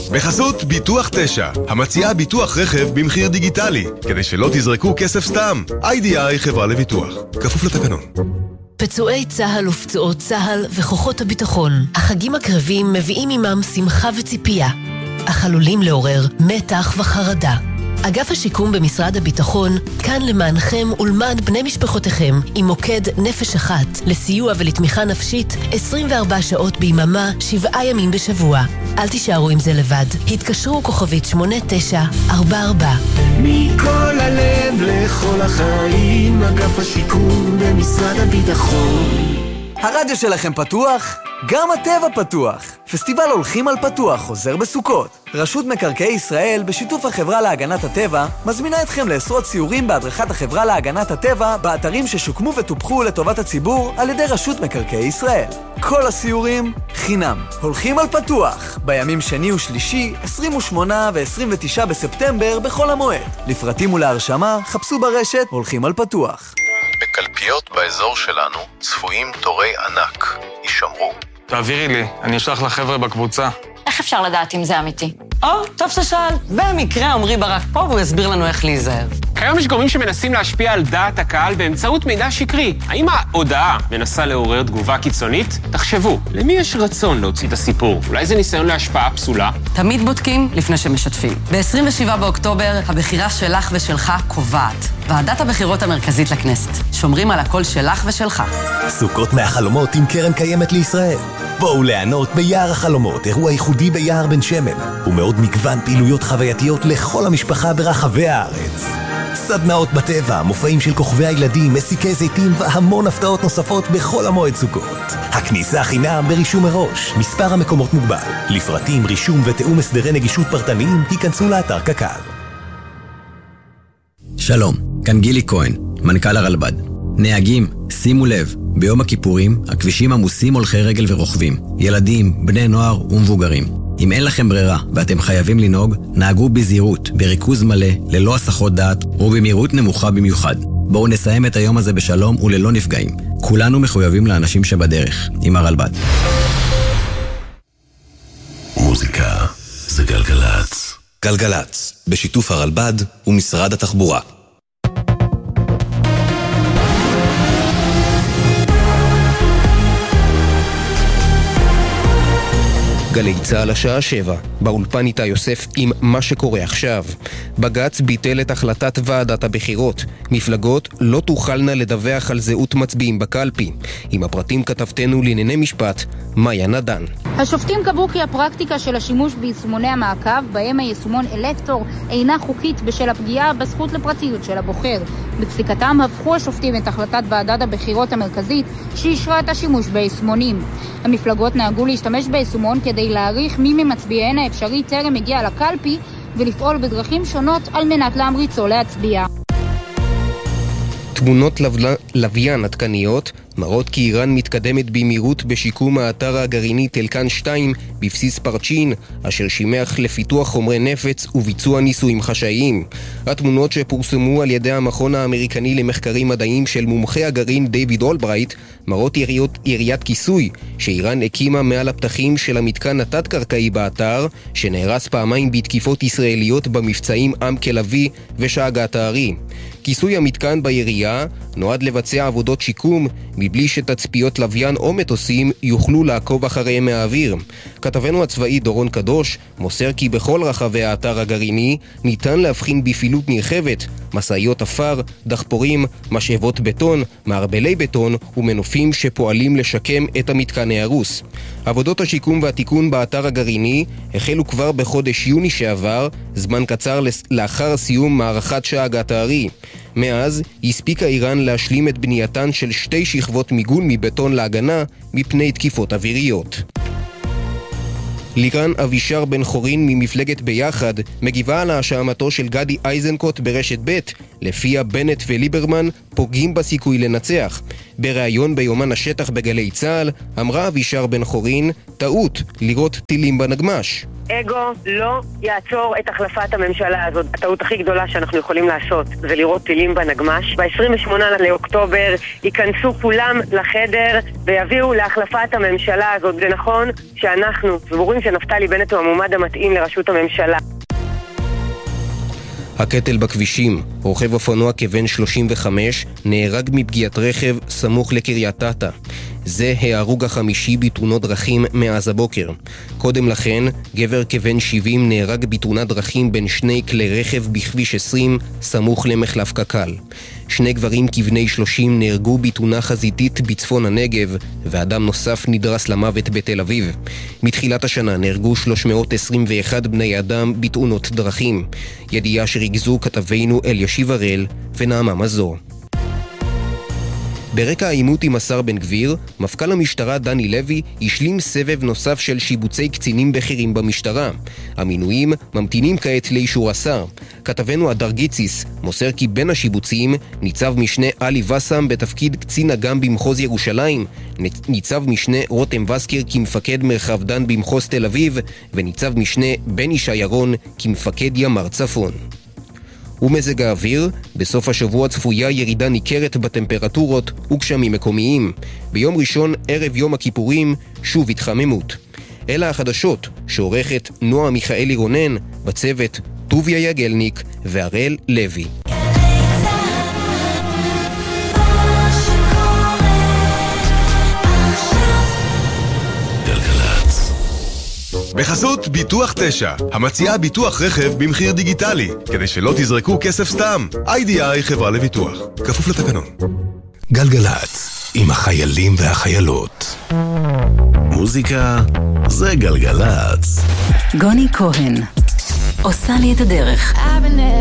בחסות ביטוח 9, המציעה ביטוח רכב במחיר דיגיטלי, כדי שלא תזרקו כסף סתם. IDI חברה לביטוח, כפוף לתקנון. פצועי צהל ופצועות צהל וכוחות הביטחון. החגים הקרבים מביאים עמם שמחה וציפייה, אך עלולים לעורר מתח וחרדה. אגף השיקום במשרד הביטחון כאן למענכם ולמען בני משפחותיכם עם מוקד נפש אחת לסיוע ולתמיכה נפשית 24 שעות ביממה 7 ימים בשבוע. אל תישארו עם זה לבד. התקשרו כוכבית 8944. מכל הלב לכל החיים, אגף השיקום במשרד הביטחון. הרדיו שלכם פתוח? גם הטבע פתוח. פסטיבל הולכים על פתוח חוזר בסוכות. רשות מקרקעי ישראל בשיתוף החברה להגנת הטבע מזמינה אתכם לעשרות סיורים בהדרכת החברה להגנת הטבע באתרים ששוקמו וטופחו לטובת הציבור על ידי רשות מקרקעי ישראל. כל הסיורים חינם. הולכים על פתוח בימים שני ושלישי 28 ו-29 בספטמבר בכל המועד. לפרטים ולהרשמה חפשו ברשת הולכים על פתוח. בקלפיות באזור שלנו צפויים תורי ענק. יישמרו. תעבירי לי, אני אשלח לחבר'ה בקבוצה. איך אפשר לדעת אם זה אמיתי? טוב ששאל. במקרה עמרי ברק פה והוא יסביר לנו איך להיזהר. כיום יש גורמים שמנסים להשפיע על דעת הקהל באמצעות מידע שקרי. האם ההודעה מנסה לעורר תגובה קיצונית? תחשבו, למי יש רצון להוציא את הסיפור? אולי זה ניסיון להשפעה פסולה? תמיד בודקים לפני שמשתפים. ב-27 באוקטובר הבחירה שלך ושלך קובעת. ועדת הבחירות המרכזית לכנסת. שומרים על הקול שלך ושלך. סוכות מהחלומות עם קרן קיימת לישראל. בואו ליהנות ביער החלומות, אירוע ייחודי ביער בן שמן, ומאוד מגוון פעילויות חווייתיות לכל המשפחה ברחבי הארץ. סדנאות בטבע, מופעים של כוכבי הילדים, מסיקי זיתים והמון הפתעות נוספות בכל המועד סוכות. הכניסה חינם ברישום מראש, מספר המקומות מוגבל. לפרטים, רישום ותאום הסדרי נגישות פרטניים, היכנסו לאתר קק"ל. שלום, כאן גילי כהן, מנכ"ל הרלב"ד. נהגים, שימו לב, ביום הכיפורים הכבישים עמוסים הולכי רגל ורוכבים, ילדים, בני נוער ומבוגרים. אם אין לכם ברירה ואתם חייבים לנהוג, נהגו בזהירות, בריכוז מלא, ללא הסחות דעת ובמהירות נמוכה במיוחד. בואו נסיים את היום הזה בשלום וללא נפגעים. כולנו מחויבים לאנשים שבדרך, עם הרלב"ד. מוזיקה זה גלגלץ. גלגלץ, בשיתוף הרלב"ד ומשרד התחבורה. גלי צהל השעה 7, באולפן איתה יוסף עם מה שקורה עכשיו. בג"ץ ביטל את החלטת ועדת הבחירות. מפלגות לא תוכלנה לדווח על זהות מצביעים בקלפי. עם הפרטים כתבתנו לענייני משפט, מאיה נדן. השופטים קבעו כי הפרקטיקה של השימוש ביישומוני המעקב, בהם היישומון אלקטור, אינה חוקית בשל הפגיעה בזכות לפרטיות של הבוחר. בפסיקתם הפכו השופטים את החלטת ועדת הבחירות המרכזית שאישרה את השימוש ביישומונים. המפלגות נהגו להשתמש ביישומון כדי להעריך מי ממצביעיהן האפשרי טרם הגיע לקלפי ולפעול בדרכים שונות על מנת להמריצו להצביע. תמונות לוויין עדכניות מראות כי איראן מתקדמת במהירות בשיקום האתר הגרעיני תלקן 2 בבסיס פרצ'ין, אשר שימח לפיתוח חומרי נפץ וביצוע ניסויים חשאיים. התמונות שפורסמו על ידי המכון האמריקני למחקרים מדעיים של מומחי הגרעין דיוויד אולברייט מראות יריית כיסוי שאיראן הקימה מעל הפתחים של המתקן התת-קרקעי באתר, שנהרס פעמיים בתקיפות ישראליות במבצעים עם כלבי ושאגת הארי. כיסוי המתקן בירייה נועד לבצע עבודות שיקום מבלי שתצפיות לוויין או מטוסים יוכלו לעקוב אחריהם מהאוויר. כתבנו הצבאי דורון קדוש מוסר כי בכל רחבי האתר הגרעיני ניתן להבחין בפעילות נרחבת, מסעיות אפר, דחפורים, משאבות בטון, מערבלי בטון ומנופים שפועלים לשקם את המתקן ההרוס. עבודות השיקום והתיקון באתר הגרעיני החלו כבר בחודש יוני שעבר, זמן קצר לאחר סיום מערכת שאגת הארי. מאז הספיקה איראן להשלים את בנייתן של 2 שכבות מיגון מבטון להגנה מפני תקיפות אוויריות. לירן אבישר בן חורין ממפלגת ביחד מגיבה על האשמתו של גדי איזנקוט ברשת ב' לפיה בנט וליברמן פוגעים בסיכוי לנצח. בריאיון ביומן השטח בגלי צהל אמרה אבישר בן חורין, טעות לראות טילים בנגמש. אגו לא יעצור את החלפת הממשלה הזאת. הטעות הכי גדולה שאנחנו יכולים לעשות זה לראות טילים בנגמש. ב-28 לאוקטובר ייכנסו כולם לחדר ויביאו להחלפת הממשלה הזאת. זה נכון שאנחנו סבורים שנפתלי בנט הוא המועמד המתאים לראשות הממשלה. הקטל בכבישים, רוכב אופנוע כבן 35 נהרג מפגיעת רכב סמוך לקריית אתא. זה ההרוג החמישי בתאונות דרכים מאז הבוקר. קודם לכן, גבר כבן 70 נהרג בתאונת דרכים בין שני כלי רכב בכביש 20 סמוך למחלף קק"ל. שני גברים כבני 30 נהרגו בתאונה חזיתית בצפון הנגב, ואדם נוסף נדרס למוות בתל אביב. מתחילת השנה נהרגו 321 בני אדם בתאונות דרכים. ידיעה שריגזו כתבינו אלישיב הראל ונעמה מזור. ברקע העימות עם השר בן גביר, מפכ"ל המשטרה דני לוי השלים סבב נוסף של שיבוצי קצינים בכירים במשטרה. המינויים ממתינים כעת לאישור השר. כתבנו הדר גיציס מוסר כי בין השיבוצים ניצב משנה אלי וסם בתפקיד קצין אג"ם במחוז ירושלים, ניצב משנה רותם וסקר כמפקד מרחב דן במחוז תל אביב, וניצב משנה בני שיירון כמפקד ימ"ר צפון. ומזג האוויר, בסוף השבוע צפויה ירידה ניכרת בטמפרטורות וגשמים מקומיים. ביום ראשון ערב יום הכיפורים שוב התחממות. אלה החדשות שעורכת נועה מיכאלי רונן, בצוות טוביה יגלניק והראל לוי. בחסות ביטוח 9, המציעה ביטוח רכב במחיר דיגיטלי, כדי שלא תזרקו כסף סתם. איי-די-איי חברה לביטוח, כפוף לתקנון. גלגלץ, עם החיילים והחיילות. מוזיקה זה גלגלץ. גוני כהן עושה לי את הדרך.